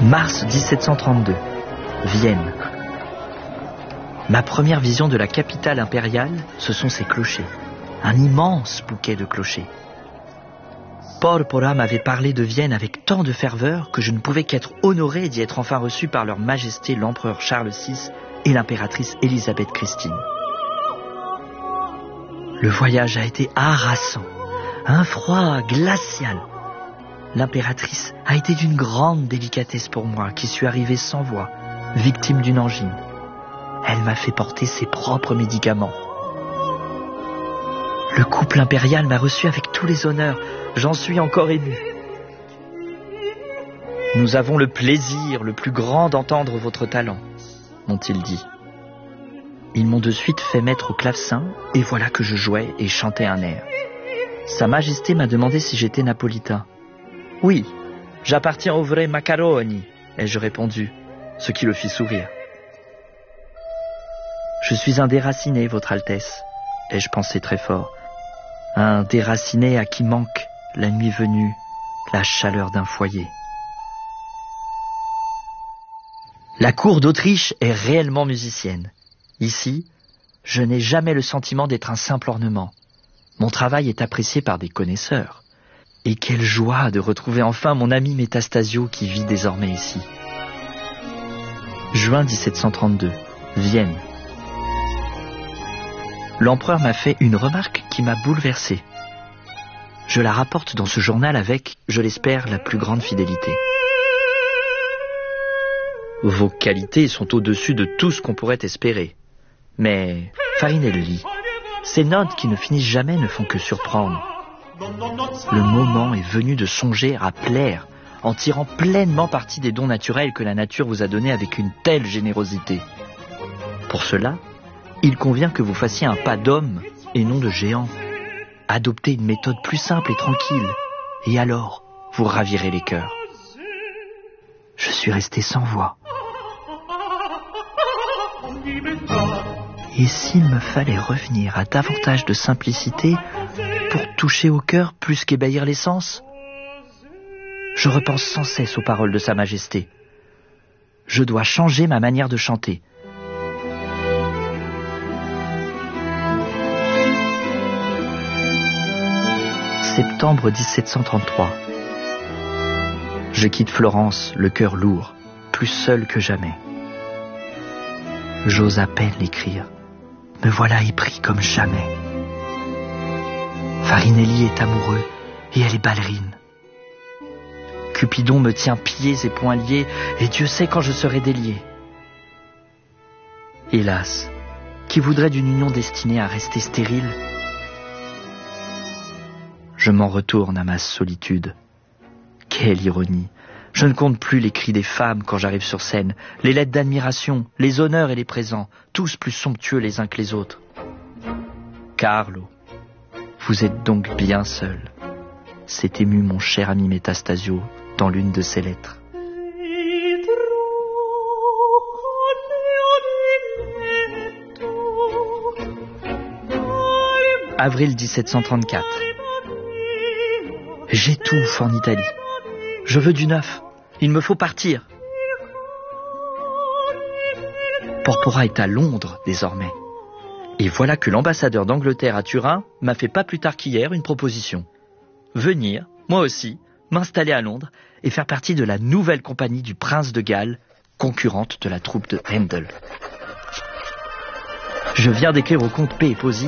Mars 1732, Vienne. Ma première vision de la capitale impériale, ce sont ses clochers. Un immense bouquet de clochers. Porpora m'avait parlé de Vienne avec tant de ferveur que je ne pouvais qu'être honoré d'y être enfin reçu par leur majesté l'empereur Charles VI et l'impératrice Élisabeth Christine. Le voyage a été harassant, un froid glacial. L'impératrice a été d'une grande délicatesse pour moi, qui suis arrivé sans voix, victime d'une angine. Elle m'a fait porter ses propres médicaments. Le couple impérial m'a reçu avec tous les honneurs. J'en suis encore ému. Nous avons le plaisir le plus grand d'entendre votre talent, m'ont-ils dit. Ils m'ont de suite fait mettre au clavecin, et voilà que je jouais et chantais un air. Sa Majesté m'a demandé si j'étais napolitain. « Oui, j'appartiens au vrai Macaroni », ai-je répondu, ce qui le fit sourire. « Je suis un déraciné, Votre Altesse », ai-je pensé très fort. Un déraciné à qui manque, la nuit venue, la chaleur d'un foyer. La cour d'Autriche est réellement musicienne. Ici, je n'ai jamais le sentiment d'être un simple ornement. Mon travail est apprécié par des connaisseurs. Et quelle joie de retrouver enfin mon ami Métastasio qui vit désormais ici. Juin 1732, Vienne. L'empereur m'a fait une remarque qui m'a bouleversé. Je la rapporte dans ce journal avec, je l'espère, la plus grande fidélité. Vos qualités sont au-dessus de tout ce qu'on pourrait espérer. Mais, Farinelli, ces notes qui ne finissent jamais ne font que surprendre. Le moment est venu de songer à plaire, en tirant pleinement parti des dons naturels que la nature vous a donnés avec une telle générosité. Pour cela, il convient que vous fassiez un pas d'homme et non de géant. Adoptez une méthode plus simple et tranquille, et alors vous ravirez les cœurs. Je suis resté sans voix. Et s'il me fallait revenir à davantage de simplicité pour toucher au cœur plus qu'ébahir les sens? Je repense sans cesse aux paroles de Sa Majesté. Je dois changer ma manière de chanter. Septembre 1733. Je quitte Florence, le cœur lourd, plus seul que jamais. J'ose à peine l'écrire. Me voilà épris comme jamais. Farinelli est amoureux et elle est ballerine. Cupidon me tient pieds et poings liés et Dieu sait quand je serai délié. Hélas, qui voudrait d'une union destinée à rester stérile? Je m'en retourne à ma solitude. Quelle ironie! Je ne compte plus les cris des femmes quand j'arrive sur scène, les lettres d'admiration, les honneurs et les présents, tous plus somptueux les uns que les autres. Carlo, vous êtes donc bien seul, s'est ému mon cher ami Métastasio dans l'une de ses lettres. Avril 1734. J'étouffe en Italie. Je veux du neuf. Il me faut partir. Porpora est à Londres désormais. Et voilà que l'ambassadeur d'Angleterre à Turin m'a fait pas plus tard qu'hier une proposition. Venir, moi aussi, m'installer à Londres et faire partie de la nouvelle compagnie du prince de Galles, concurrente de la troupe de Handel. Je viens d'écrire au comte P. Pozzi